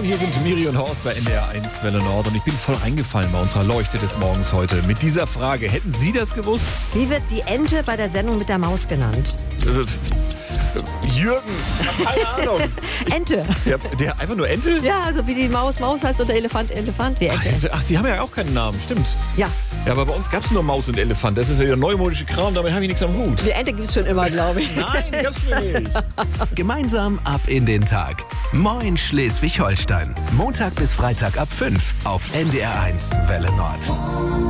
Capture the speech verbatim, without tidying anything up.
hier sind Miri und Horst bei N D R eins Welle Nord und ich bin voll eingefallen bei unserer Leuchte des Morgens heute mit dieser Frage. Hätten Sie das gewusst? Wie wird die Ente bei der Sendung mit der Maus genannt? Äh, Jürgen, keine Ahnung. Ente. Der, der einfach nur Ente? Ja, also wie die Maus Maus heißt und der Elefant Elefant. Die Ente. Ach, die haben ja auch keinen Namen, stimmt. Ja. Ja, aber bei uns gab es nur Maus und Elefant. Das ist ja der neumodische Kram, damit habe ich nichts am Hut. Die Ente gibt es schon immer, glaube ich. Nein, die gab's nicht. Gemeinsam ab in den Tag. Moin Schleswig-Holstein. Montag bis Freitag ab fünf auf N D R eins Welle Nord.